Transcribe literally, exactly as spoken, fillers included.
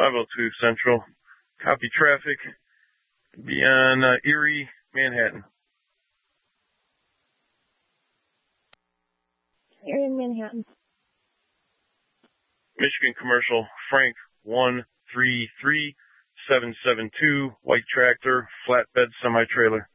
five oh two Central. Copy traffic. Be on uh, Erie, Manhattan. Erie, Manhattan. Michigan Commercial, Frank one three three seven seven two, white tractor, flatbed semi-trailer.